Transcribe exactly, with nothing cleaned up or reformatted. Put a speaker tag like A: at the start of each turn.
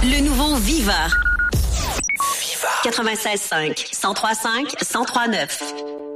A: Le nouveau Viva. Viva. quatre-vingt-seize cinq, cent trois cinq, cent trois neuf.